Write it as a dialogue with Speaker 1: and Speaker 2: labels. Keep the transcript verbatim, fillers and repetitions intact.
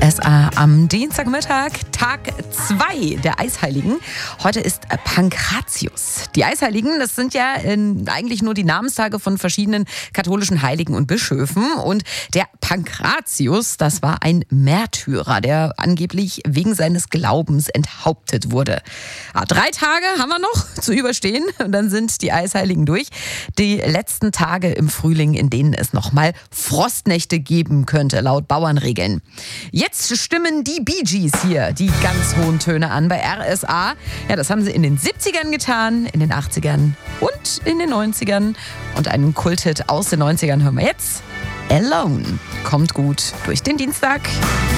Speaker 1: S A am Dienstagmittag, Tag zwei der Eisheiligen. Heute ist Pankratius. Die Eisheiligen, das sind ja äh, eigentlich nur die Namenstage von verschiedenen katholischen Heiligen und Bischöfen. Und der Pankratius, das war ein Märtyrer, der angeblich wegen seines Glaubens enthauptet wurde. Ja, drei Tage haben wir noch zu überstehen und dann sind die Eisheiligen durch. Die letzten Tage im Frühling, in denen es nochmal Frostnächte geben könnte, laut Bauernregeln. Jetzt stimmen die Bee Gees hier die ganz hohen Töne an bei R S A. Ja, das haben sie in den siebzigern getan, in den achtzigern und in den neunzigern. Und einen Kulthit aus den neunzigern hören wir jetzt. Alone. Kommt gut durch den Dienstag.